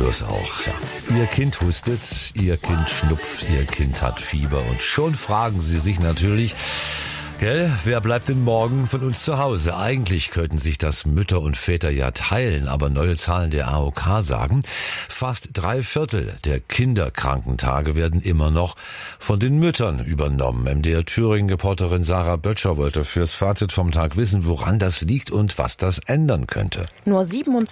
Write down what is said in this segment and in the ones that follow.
spür's auch. Ja. Ihr Kind hustet, Ihr Kind schnupft, Ihr Kind hat Fieber und schon fragen Sie sich natürlich, gell, wer bleibt denn morgen von uns zu Hause? Eigentlich könnten sich das Mütter und Väter ja teilen, aber neue Zahlen der AOK sagen, fast 3/4 der Kinderkrankentage werden immer noch von den Müttern übernommen. MDR Thüringen-Reporterin Sarah Böttcher wollte fürs Fazit vom Tag wissen, woran das liegt und was das ändern könnte. Nur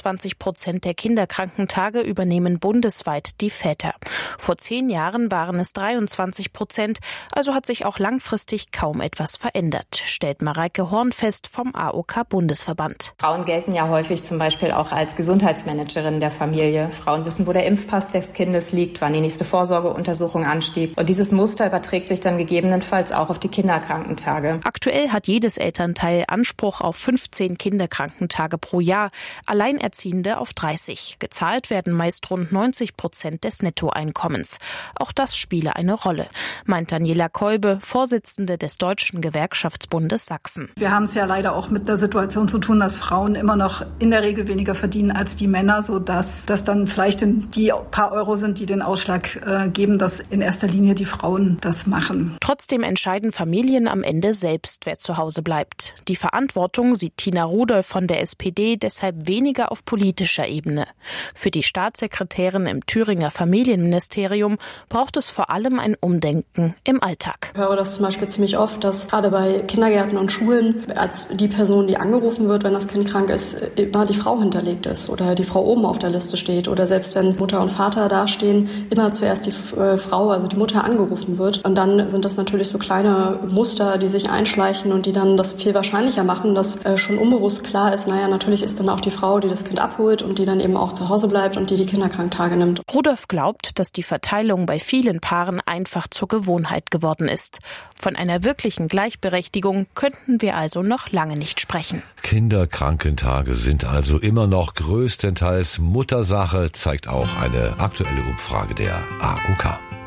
27% der Kinderkrankentage übernehmen bundesweit die Väter. Vor 10 Jahren waren es 23%, also hat sich auch langfristig kaum etwas verändert, stellt Mareike Horn fest vom AOK-Bundesverband. Frauen gelten ja häufig zum Beispiel auch als Gesundheitsmanagerin der Familie. Frauen wissen, wo der Impfpass des Kindes liegt, wann die nächste Vorsorgeuntersuchung ansteht. Und dieses Muster überträgt sich dann gegebenenfalls auch auf die Kinderkrankentage. Aktuell hat jedes Elternteil Anspruch auf 15 Kinderkrankentage pro Jahr, Alleinerziehende auf 30. Gezahlt werden meist rund 90% des Nettoeinkommens. Auch das spiele eine Rolle, meint Daniela Kolbe, Vorsitzende des Deutschen Gewerkschaftsbundes Sachsen. Wir haben es ja leider auch mit der Situation zu tun, dass Frauen immer noch in der Regel weniger verdienen als die Männer, sodass das dann vielleicht die paar Euro sind, die den Ausschlag geben, dass in erster Linie die Frauen das machen. Trotzdem entscheiden Familien am Ende selbst, wer zu Hause bleibt. Die Verantwortung sieht Tina Rudolph von der SPD deshalb weniger auf politischer Ebene. Für die Staatssekretärin im Thüringer Familienministerium braucht es vor allem ein Umdenken im Alltag. Ich höre das zum Beispiel ziemlich oft, dass gerade bei Kindergärten und Schulen als die Person, die angerufen wird, wenn das Kind krank ist, immer die Frau hinterlegt ist oder die Frau oben auf der Liste steht oder selbst wenn Mutter und Vater dastehen, immer zuerst die Frau, also die Mutter, angerufen wird. Und dann sind das natürlich so kleine Muster, die sich einschleichen und die dann das viel wahrscheinlicher machen, dass schon unbewusst klar ist, natürlich ist dann auch die Frau, die das Kind abholt und die dann eben auch zu Hause bleibt und die Kinderkranktage nimmt. Rudolph glaubt, dass die Verteilung bei vielen Paaren einfach zur Gewohnheit geworden ist. Von einer wirklichen Gleichberechtigung könnten wir also noch lange nicht sprechen. Kinderkrankentage sind also immer noch größtenteils Muttersache, zeigt auch eine aktuelle Umfrage der AOK.